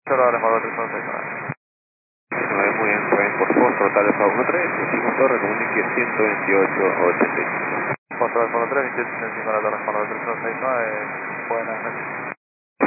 Solo respaldo 3169. Muy bien, por favor, total alfa 13, decimos torre, comunique 128.85. Control respaldo 3, 2765 la torre respaldo 3169. Buenas noches.